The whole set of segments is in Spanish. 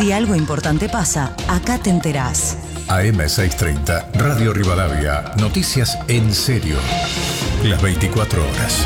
Si algo importante pasa, acá te enterás. AM630, Radio Rivadavia. Noticias en serio. Las 24 horas.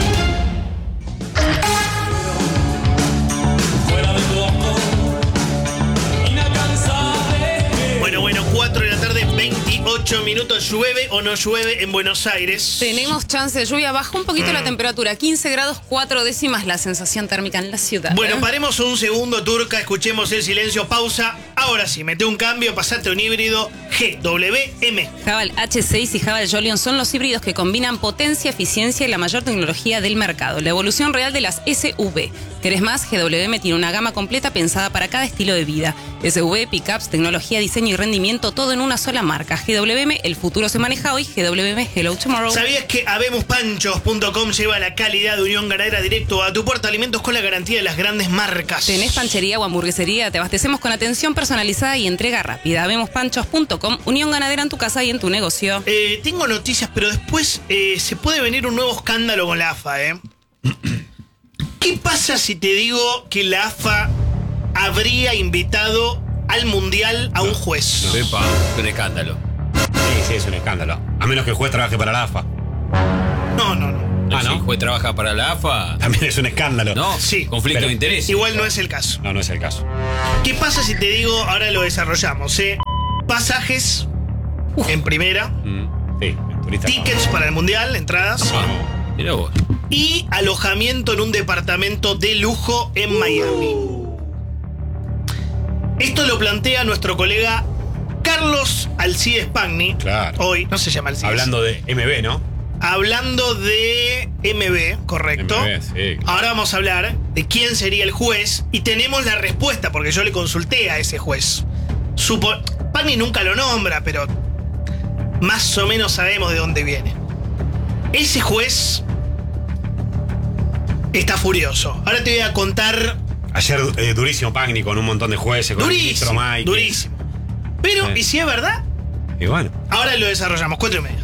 Bueno, 4 de la tarde, 28 minutos. ¿Llueve o no llueve en Buenos Aires? Tenemos chance de lluvia. Bajó un poquito la temperatura. 15 grados 4 décimas la sensación térmica en la ciudad. Bueno, paremos un segundo, Turca. Escuchemos el silencio. Pausa. Ahora sí, mete un cambio. Pasate un híbrido GWM. Haval H6 y Haval Jolion son los híbridos que combinan potencia, eficiencia y la mayor tecnología del mercado. La evolución real de las SUV. ¿Querés más? GWM tiene una gama completa pensada para cada estilo de vida. SUV, pickups, tecnología, diseño y rendimiento, todo en una sola marca. GWM, el futuro se maneja hoy. GWM, hello tomorrow. ¿Sabías que habemospanchos.com lleva la calidad de Unión Ganadera directo a tu puerta? Alimentos con la garantía de las grandes marcas. ¿Tenés panchería o hamburguesería? Te abastecemos con atención personalizada y entrega rápida. Habemospanchos.com, Unión Ganadera en tu casa y en tu negocio. Tengo noticias, pero después se puede venir un nuevo escándalo con la AFA, ¿Qué pasa si te digo que la AFA habría invitado al Mundial a un juez? No. Epa, un escándalo. Sí, es un escándalo. A menos que el juez trabaje para la AFA. No. Si el juez trabaja para la AFA... También es un escándalo. No, sí, conflicto de interés. Igual no es el caso. No es el caso. ¿Qué pasa si te digo, ahora lo desarrollamos, pasajes en primera, Sí, turista. tickets para el Mundial, entradas, Mirá vos. y alojamiento en un departamento de lujo en Miami. Esto lo plantea nuestro colega Carlos Alcides Pagni. Claro. Hoy, no se llama Alcides. Hablando de MB, ¿no? Hablando de MB, correcto. MB, sí. Ahora vamos a hablar de quién sería el juez y tenemos la respuesta porque yo le consulté a ese juez. Pagni nunca lo nombra, pero más o menos sabemos de dónde viene. Ese juez está furioso. Ahora te voy a contar. Ayer durísimo Pagni con un montón de jueces, con el ministro Mike. Durísimo. Pero, ¿y si es verdad? Y bueno. Ahora lo desarrollamos, 4:30.